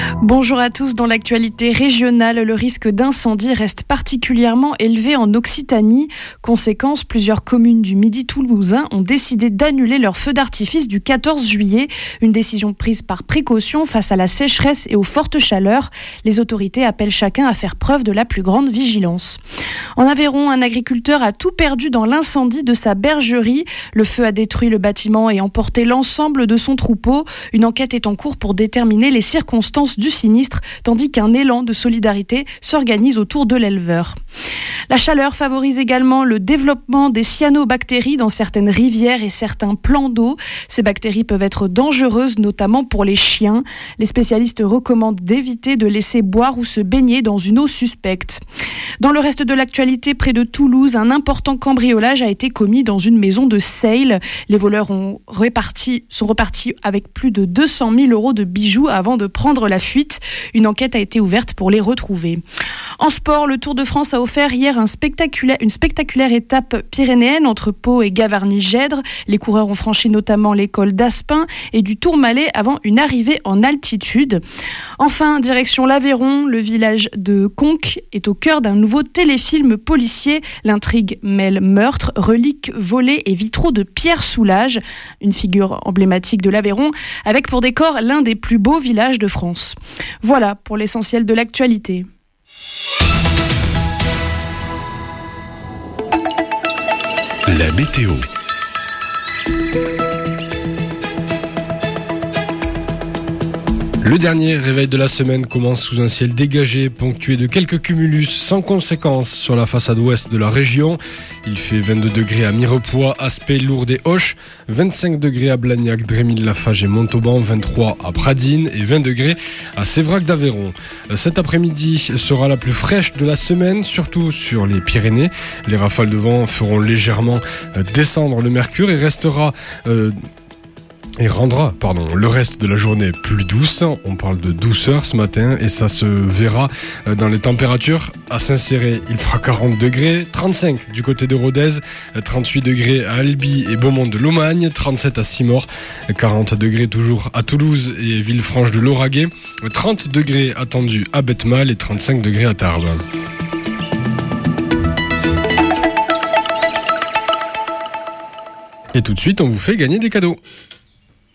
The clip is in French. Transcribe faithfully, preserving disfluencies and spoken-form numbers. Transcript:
Bonjour à tous. Dans l'actualité régionale, le risque d'incendie reste particulièrement élevé en Occitanie. Conséquence, plusieurs communes du Midi toulousain ont décidé d'annuler leur feu d'artifice du quatorze juillet. Une décision prise par précaution face à la sécheresse et aux fortes chaleurs. Les autorités appellent chacun à faire preuve de la plus grande vigilance. En Aveyron, un agriculteur a tout perdu dans l'incendie de sa bergerie. Le feu a détruit le bâtiment et emporté l'ensemble de son troupeau. Une enquête est en cours pour déterminer les circonstances du sinistre, tandis qu'un élan de solidarité s'organise autour de l'éleveur. La chaleur favorise également le développement des cyanobactéries dans certaines rivières et certains plans d'eau. Ces bactéries peuvent être dangereuses, notamment pour les chiens. Les spécialistes recommandent d'éviter de laisser boire ou se baigner dans une eau suspecte. Dans le reste de l'actualité, près de Toulouse, un important cambriolage a été commis dans une maison de Seille. Les voleurs ont reparti, sont repartis avec plus de deux cent mille euros de bijoux avant de prendre la fuite. Une enquête a été ouverte pour les retrouver. En sport, le Tour de France a offert hier un spectaculaire, une spectaculaire étape pyrénéenne entre Pau et Gavarnie-Gèdre. Les coureurs ont franchi notamment l'école d'Aspin et du Tourmalet avant une arrivée en altitude. Enfin, direction l'Aveyron, le village de Conques est au cœur d'un nouveau téléfilm policier. L'intrigue mêle meurtre, reliques volées et vitraux de Pierre Soulages, une figure emblématique de l'Aveyron, avec pour décor l'un des plus beaux villages de France. Voilà pour l'essentiel de l'actualité. La météo. Le dernier réveil de la semaine commence sous un ciel dégagé, ponctué de quelques cumulus sans conséquence sur la façade ouest de la région. Il fait vingt-deux degrés à Mirepoix, Aspet, Lourdes et Auch, vingt-cinq degrés à Blagnac, Drémil-Laffage et Montauban, vingt-trois à Pradines et vingt degrés à Sévrac d'Aveyron. Cet après-midi sera la plus fraîche de la semaine, surtout sur les Pyrénées. Les rafales de vent feront légèrement descendre le mercure et restera... Euh, Et rendra pardon, le reste de la journée plus douce. On parle de douceur ce matin et ça se verra dans les températures. À Saint-Céré, il fera quarante degrés, trente-cinq du côté de Rodez, trente-huit degrés à Albi et Beaumont de Lomagne, trente-sept à Simort, quarante degrés toujours à Toulouse et Villefranche de Lauragais, trente degrés attendus à Betmal et trente-cinq degrés à Tarbes. Et tout de suite, on vous fait gagner des cadeaux.